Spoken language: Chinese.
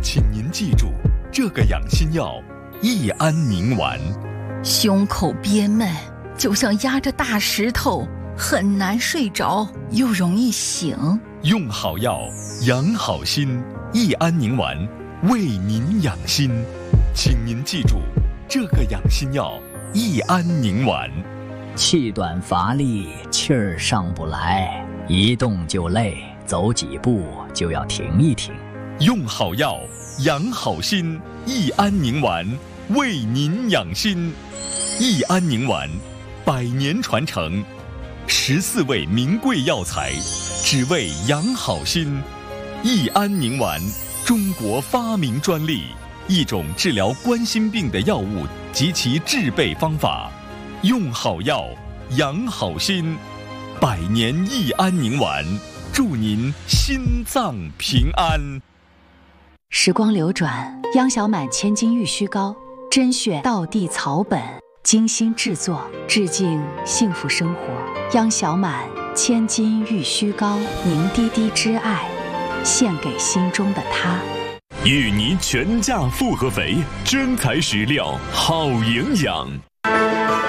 请您记住，这个养心药益安宁丸。 胸口憋闷，就像压着大石头，很难睡着，又容易醒。 用好药，养好心，益安宁丸为您养心。请您记住，这个养心药益安宁丸。 气短乏力，气儿上不来，一动就累，走几步就要停一停。 用好药，养好心，益安宁丸为您养心。益安宁丸100年传承，14味名贵药材，只为养好心。益安宁丸，中国发明专利，一种治疗冠心病的药物及其制备方法。用好药，养好心，100年益安宁丸，祝您心脏平安。 时光流转，央小满千金玉虚膏，甄选道地草本，精心制作，致敬幸福生活。央小满千金玉虚膏，凝滴滴之爱，献给心中的他。 芋泥全价复合肥，真材实料，好营养。